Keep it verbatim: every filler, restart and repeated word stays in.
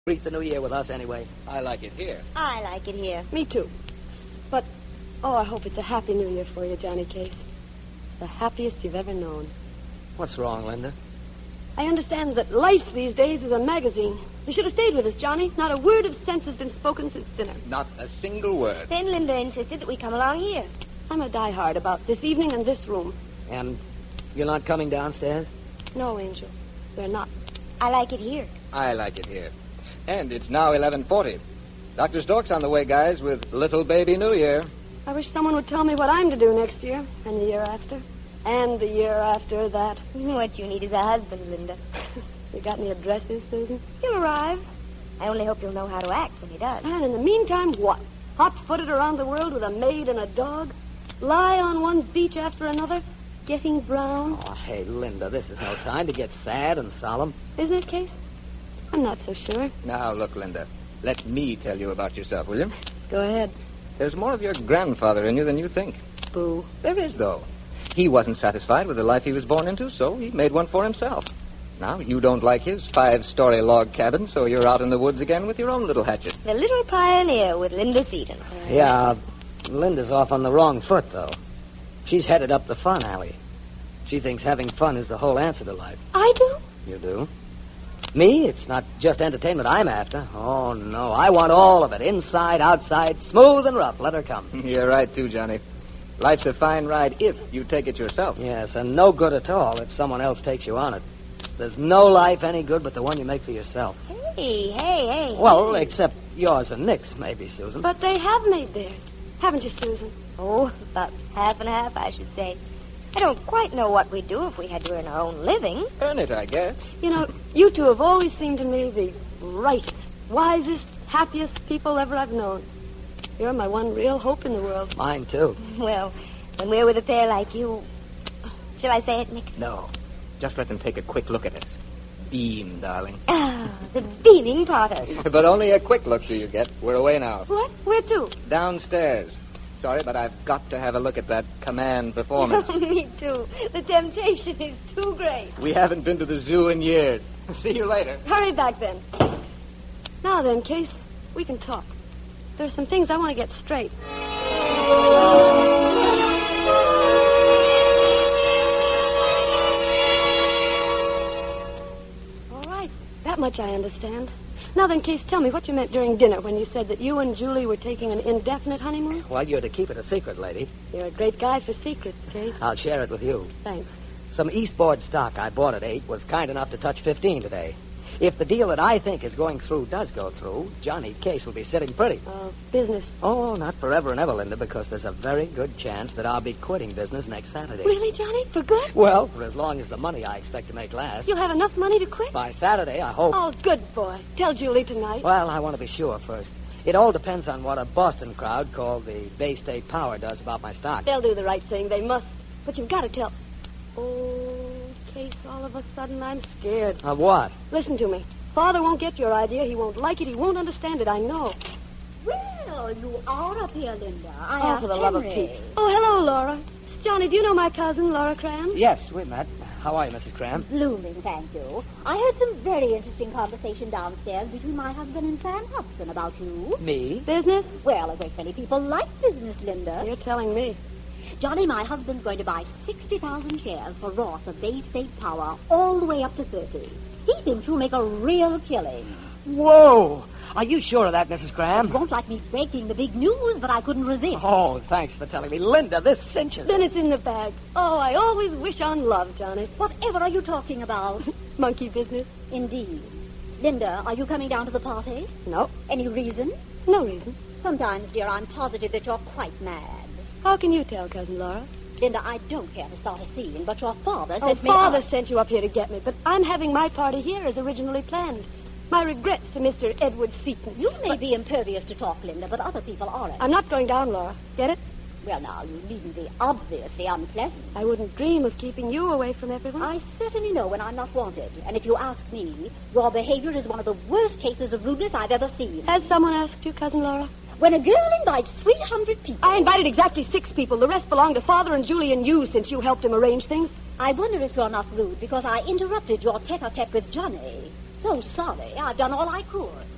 Greet the new year with us anyway. I like it here. I like it here. Me too. But, oh, I hope it's a happy new year for you, Johnny Case. The happiest you've ever known. What's wrong, Linda? I understand that life these days is a magazine. You should have stayed with us, Johnny. Not a word of sense has been spoken since dinner. Not a single word. Then Linda insisted that we come along here. I'm a diehard about this evening and this room. And you're not coming downstairs? No, Angel. We're not. I like it here. I like it here. And it's now eleven forty. Doctor Stork's on the way, guys, with Little Baby New Year. I wish someone would tell me what I'm to do next year, and the year after, and the year after that. What you need is a husband, Linda. You got any addresses, Susan? He'll arrive. I only hope you'll know how to act when he does. And in the meantime, what? Hot-footed around the world with a maid and a dog? Lie on one beach after another? Getting brown? Oh, hey, Linda, this is no time to get sad and solemn. Isn't it, Case? I'm not so sure. Now, look, Linda. Let me tell you about yourself, will you? Go ahead. There's more of your grandfather in you than you think. Boo. There is, though. He wasn't satisfied with the life he was born into, so he made one for himself. Now, you don't like his five-story log cabin, so you're out in the woods again with your own little hatchet. The Little Pioneer with Linda Seaton. Yeah, Linda's off on the wrong foot, though. She's headed up the fun alley. She thinks having fun is the whole answer to life. I do? You do? Me, it's not just entertainment I'm after. Oh, no, I want all of it, inside, outside, smooth and rough. Let her come. You're right, too, Johnny. Life's a fine ride if you take it yourself. Yes, and no good at all if someone else takes you on it. There's no life any good but the one you make for yourself. Hey, hey, hey. Well, except yours and Nick's, maybe, Susan. But they have made theirs. Haven't you, Susan? Oh, about half and half, I should say. I don't quite know what we'd do if we had to earn our own living. Earn it, I guess. You know, you two have always seemed to me the brightest, wisest, happiest people ever I've known. You're my one real hope in the world. Mine, too. Well, when we're with a pair like you... Shall I say it, Nick? No. Just let them take a quick look at us. Beam, darling. Ah, the beaming Potters. But only a quick look do you get. We're away now. What? Where to? Downstairs. Sorry, but I've got to have a look at that command performance. Me too. The temptation is too great. We haven't been to the zoo in years. See you later. Hurry back, then. Now then, Case, we can talk. There's some things I want to get straight. All right. That much I understand. Now then, Case, tell me what you meant during dinner when you said that you and Julie were taking an indefinite honeymoon. Well, you're to keep it a secret, lady. You're a great guy for secrets, Case. I'll share it with you. Thanks. Some Eastboard stock I bought at eight was kind enough to touch fifteen today. If the deal that I think is going through does go through, Johnny Case will be sitting pretty. Uh, business. Oh, not forever and ever, Linda, because there's a very good chance that I'll be quitting business next Saturday. Really, Johnny? For good? Well, for as long as the money I expect to make lasts. You'll have enough money to quit? By Saturday, I hope. Oh, good boy. Tell Julie tonight. Well, I want to be sure first. It all depends on what a Boston crowd called the Bay State Power does about my stock. They'll do the right thing. They must. But you've got to tell... Oh, Case, all of a sudden I'm scared. Of what? Listen to me. Father won't get your idea. He won't like it. He won't understand it. I know. Well, you are up here, Linda. I Oh, asked for the love of Henry. Pete. Oh, hello, Laura. Johnny, do you know my cousin, Laura Cram? Yes, we met. How are you, Missus Cram? Blooming, thank you. I heard some very interesting conversation downstairs between my husband and Sam Hudson about you. Me? Business? Well, a great many people like business, Linda. You're telling me. Johnny, my husband's going to buy sixty thousand shares for Ross of Bay State Power, all the way up to thirty. He thinks you'll make a real killing. Whoa! Are you sure of that, Missus Graham? You won't like me breaking the big news, but I couldn't resist. Oh, thanks for telling me. Linda, this cinches. Then it's in the bag. Oh, I always wish on love, Johnny. Whatever are you talking about? Monkey business? Indeed. Linda, are you coming down to the party? No. Any reason? No reason. Sometimes, dear, I'm positive that you're quite mad. How can you tell, Cousin Laura? Linda, I don't care to start a scene, but your father Oh, sent me... Father out. sent you up here to get me, but I'm having my party here as originally planned. My regrets to Mister Edward Seaton. You may be impervious to talk, Linda, but other people aren't. I'm not going down, Laura. Get it? Well, now, you needn't be obviously unpleasant. I wouldn't dream of keeping you away from everyone. I certainly know when I'm not wanted. And if you ask me, your behavior is one of the worst cases of rudeness I've ever seen. Has someone asked you, Cousin Laura? When a girl invites three hundred people... I invited exactly six people. The rest belong to Father and Julie and you, since you helped him arrange things. I wonder if you're not rude because I interrupted your tete-a-tete with Johnny. So sorry. I've done all I could.